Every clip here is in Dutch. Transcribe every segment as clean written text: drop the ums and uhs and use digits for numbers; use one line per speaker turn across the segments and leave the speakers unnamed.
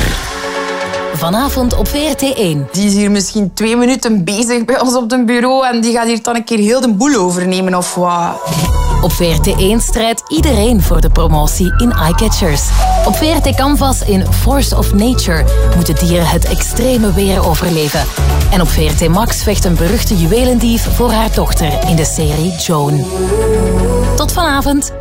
Vanavond op VRT1.
Die is hier misschien 2 minuten bezig bij ons op het bureau en die gaat hier dan een keer heel de boel overnemen of wat.
Op VRT1 strijdt iedereen voor de promotie in Eyecatchers. Op VRT Canvas in Force of Nature moeten dieren het extreme weer overleven. En op VRT Max vecht een beruchte juwelendief voor haar dochter in de serie Joan. Tot vanavond.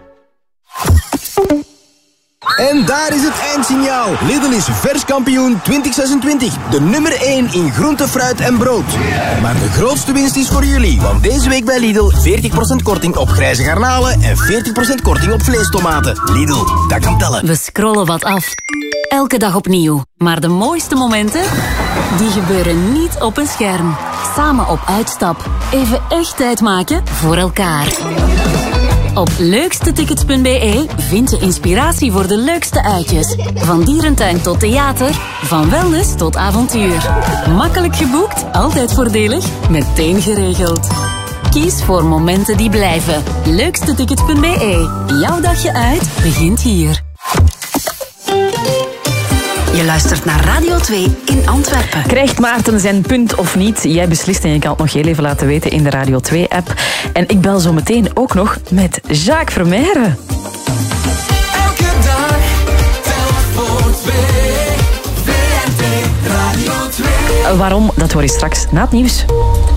En daar is het eindsignaal. Lidl is verskampioen 2026. De nummer 1 in groente, fruit en brood. Maar de grootste winst is voor jullie. Want deze week bij Lidl 40% korting op grijze garnalen en 40% korting op vleestomaten. Lidl, dat kan tellen.
We scrollen wat af. Elke dag opnieuw. Maar de mooiste momenten, die gebeuren niet op een scherm. Samen op uitstap. Even echt tijd maken voor elkaar. Op leukstetickets.be vind je inspiratie voor de leukste uitjes. Van dierentuin tot theater, van wellness tot avontuur. Makkelijk geboekt, altijd voordelig, meteen geregeld. Kies voor momenten die blijven. Leukstetickets.be. Jouw dagje uit begint hier.
Je luistert naar Radio 2 in Antwerpen.
Krijgt Maarten zijn punt of niet? Jij beslist en je kan het nog heel even laten weten in de Radio 2-app. En ik bel zo meteen ook nog met Jacques Vermeijren.
Elke dag telt voor 2. VRT Radio 2.
Waarom? Dat hoor je straks na het nieuws.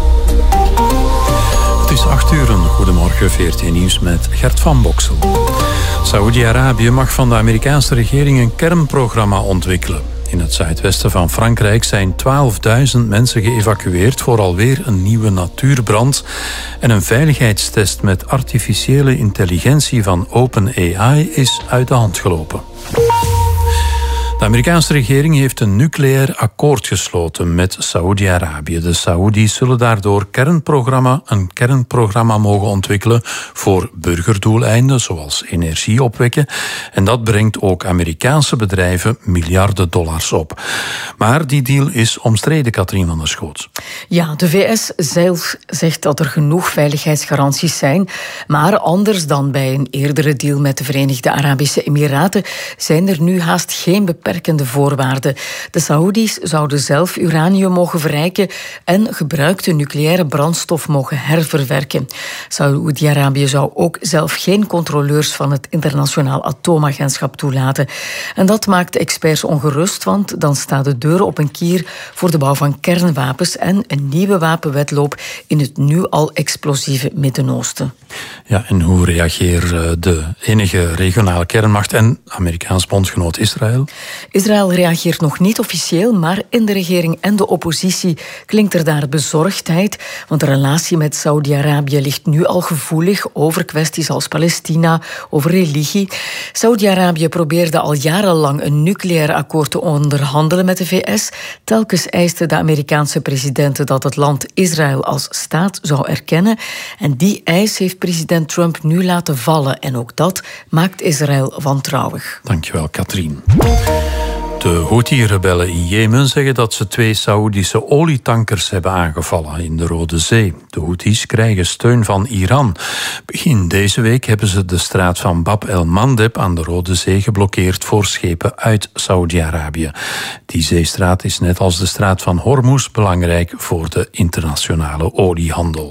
Het is 8 uur. Goedemorgen, VRT Nieuws met Gert van Boksel. Saoedi-Arabië mag van de Amerikaanse regering een kernprogramma ontwikkelen. In het zuidwesten van Frankrijk zijn 12.000 mensen geëvacueerd voor alweer een nieuwe natuurbrand. En een veiligheidstest met artificiële intelligentie van OpenAI is uit de hand gelopen. De Amerikaanse regering heeft een nucleair akkoord gesloten met Saoedi-Arabië. De Saoedi's zullen daardoor een kernprogramma mogen ontwikkelen voor burgerdoeleinden, zoals energie opwekken. En dat brengt ook Amerikaanse bedrijven miljarden dollars op. Maar die deal is omstreden, Katrien van der Schoot.
Ja, de VS zelf zegt dat er genoeg veiligheidsgaranties zijn. Maar anders dan bij een eerdere deal met de Verenigde Arabische Emiraten zijn er nu haast geen beperkende voorwaarden. De Saoedi's zouden zelf uranium mogen verrijken en gebruikte nucleaire brandstof mogen herverwerken. Saoedi-Arabië zou ook zelf geen controleurs van het Internationaal Atoomagentschap toelaten. En dat maakt de experts ongerust, want dan staan de deuren op een kier voor de bouw van kernwapens en een nieuwe wapenwedloop in het nu al explosieve Midden-Oosten.
Ja, en hoe reageert de enige regionale kernmacht en Amerikaans bondgenoot Israël?
Israël reageert nog niet officieel, maar in de regering en de oppositie klinkt er daar bezorgdheid, want de relatie met Saudi-Arabië ligt nu al gevoelig over kwesties als Palestina, over religie. Saudi-Arabië probeerde al jarenlang een nucleair akkoord te onderhandelen met de VS. Telkens eiste de Amerikaanse president dat het land Israël als staat zou erkennen. En die eis heeft president Trump nu laten vallen. En ook dat maakt Israël wantrouwig.
Dankjewel, Katrien. De Houthi-rebellen in Jemen zeggen dat ze 2 Saoedische olietankers hebben aangevallen in de Rode Zee. De Houthis krijgen steun van Iran. Begin deze week hebben ze de straat van Bab el-Mandeb aan de Rode Zee geblokkeerd voor schepen uit Saudi-Arabië. Die zeestraat is net als de straat van Hormuz belangrijk voor de internationale oliehandel.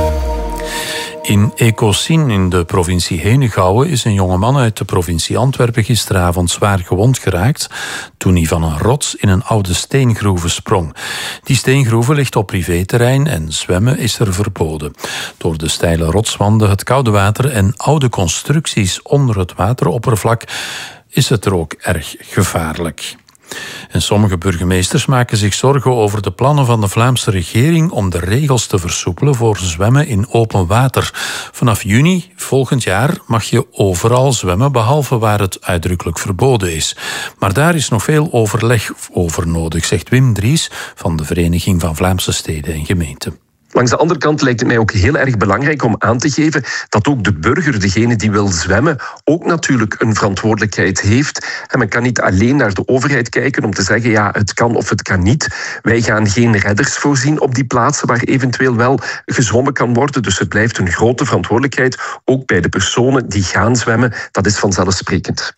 In Ecossin in de provincie Henegouwen is een jongeman uit de provincie Antwerpen gisteravond zwaar gewond geraakt toen hij van een rots in een oude steengroeve sprong. Die steengroeve ligt op privéterrein en zwemmen is er verboden. Door de steile rotswanden, het koude water en oude constructies onder het wateroppervlak is het er ook erg gevaarlijk. En sommige burgemeesters maken zich zorgen over de plannen van de Vlaamse regering om de regels te versoepelen voor zwemmen in open water. Vanaf juni volgend jaar mag je overal zwemmen, behalve waar het uitdrukkelijk verboden is. Maar daar is nog veel overleg over nodig, zegt Wim Dries van de Vereniging van Vlaamse Steden en Gemeenten.
Langs de andere kant lijkt het mij ook heel erg belangrijk om aan te geven dat ook de burger, degene die wil zwemmen, ook natuurlijk een verantwoordelijkheid heeft. En men kan niet alleen naar de overheid kijken om te zeggen, ja, het kan of het kan niet. Wij gaan geen redders voorzien op die plaatsen waar eventueel wel gezwommen kan worden. Dus het blijft een grote verantwoordelijkheid, ook bij de personen die gaan zwemmen. Dat is vanzelfsprekend.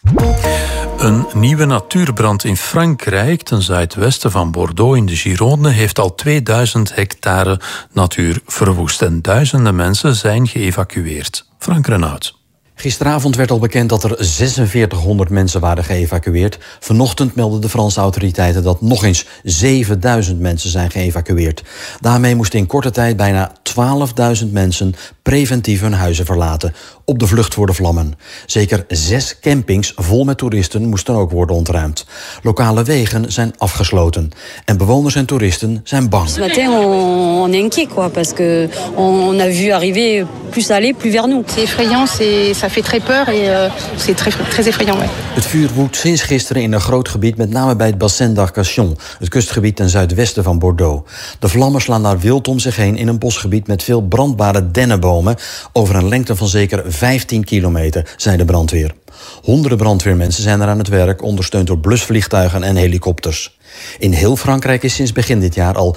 Een nieuwe natuurbrand in Frankrijk, ten zuidwesten van Bordeaux in de Gironde, heeft al 2000 hectare natuur verwoest en duizenden mensen zijn geëvacueerd. Frank Renaud.
Gisteravond werd al bekend dat er 4600 mensen waren geëvacueerd. Vanochtend meldden de Franse autoriteiten dat nog eens 7000 mensen zijn geëvacueerd. Daarmee moesten in korte tijd bijna 12.000 mensen preventief hun huizen verlaten, op de vlucht voor de vlammen. Zeker 6 campings vol met toeristen moesten ook worden ontruimd. Lokale wegen zijn afgesloten en bewoners en toeristen zijn bang.
Ce matin, on est inquiet, quoi, parce que on a vu arriver plus aller, plus vers nous.
C'est effrayant, ça fait très peur et c'est très effrayant. Ouais.
Het vuur woedt sinds gisteren in een groot gebied, met name bij het Bassin d'Arcachon, het kustgebied ten zuidwesten van Bordeaux. De vlammen slaan daar wild om zich heen in een bosgebied met veel brandbare dennenbomen over een lengte van zeker 15 kilometer, zei de brandweer. Honderden brandweermensen zijn er aan het werk, ondersteund door blusvliegtuigen en helikopters. In heel Frankrijk is sinds begin dit jaar al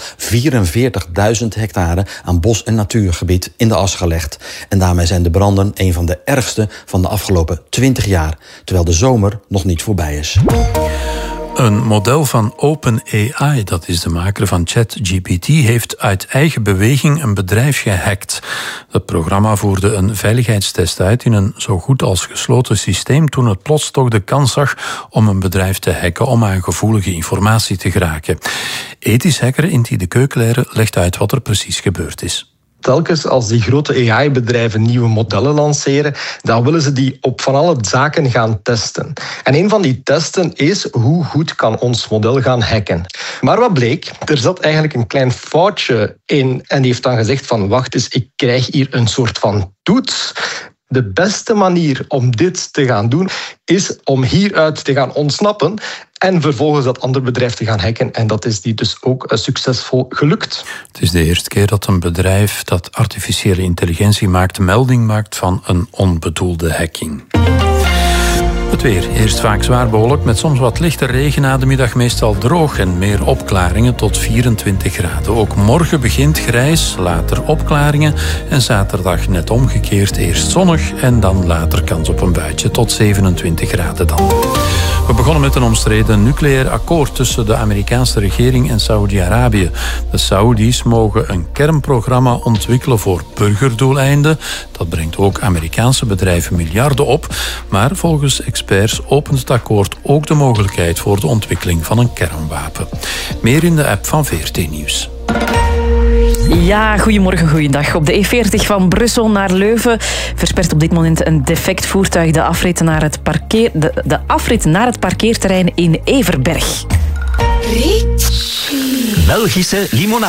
44.000 hectare aan bos- en natuurgebied in de as gelegd. En daarmee zijn de branden een van de ergste van de afgelopen 20 jaar, terwijl de zomer nog niet voorbij is.
Een model van OpenAI, dat is de maker van ChatGPT, heeft uit eigen beweging een bedrijf gehackt. Het programma voerde een veiligheidstest uit in een zo goed als gesloten systeem toen het plots toch de kans zag om een bedrijf te hacken om aan gevoelige informatie te geraken. Ethisch hacker Inti de Keuklere legt uit wat er precies gebeurd is.
Telkens als die grote AI-bedrijven nieuwe modellen lanceren, dan willen ze die op van alle zaken gaan testen. En een van die testen is, hoe goed kan ons model gaan hacken? Maar wat bleek? Er zat eigenlijk een klein foutje in en die heeft dan gezegd van, wacht eens, ik krijg hier een soort van toets. De beste manier om dit te gaan doen is om hieruit te gaan ontsnappen en vervolgens dat andere bedrijf te gaan hacken. En dat is die dus ook succesvol gelukt.
Het is de eerste keer dat een bedrijf dat artificiële intelligentie maakt melding maakt van een onbedoelde hacking. Het weer. Eerst vaak zwaar bewolkt met soms wat lichte regen, na de middag meestal droog en meer opklaringen tot 24 graden. Ook morgen begint grijs, later opklaringen en zaterdag net omgekeerd. Eerst zonnig en dan later kans op een buitje tot 27 graden dan. We begonnen met een omstreden nucleair akkoord tussen de Amerikaanse regering en Saoedi-Arabië. De Saoedi's mogen een kernprogramma ontwikkelen voor burgerdoeleinden. Dat brengt ook Amerikaanse bedrijven miljarden op. Maar volgens experts opent het akkoord ook de mogelijkheid voor de ontwikkeling van een kernwapen. Meer in de app van VRT Nieuws.
Ja, goedemorgen, goeiedag. Op de E40 van Brussel naar Leuven verspert op dit moment een defect voertuig de afrit naar het parkeerterrein in Everberg.
Belgische limonade.